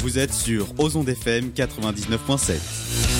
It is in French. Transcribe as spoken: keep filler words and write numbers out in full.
Vous êtes sur Ozon F M quatre-vingt-dix-neuf point sept.